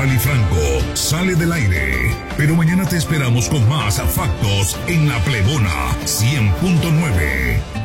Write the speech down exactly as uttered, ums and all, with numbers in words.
Rally Franco sale del aire, pero mañana te esperamos con más Factos en La Plebona cien punto nueve.